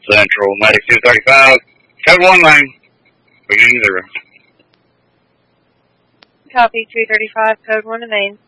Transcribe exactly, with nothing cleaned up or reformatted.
Central, Medic two thirty-five, code one lane, beginning zero. Copy, two thirty-five, code one to main.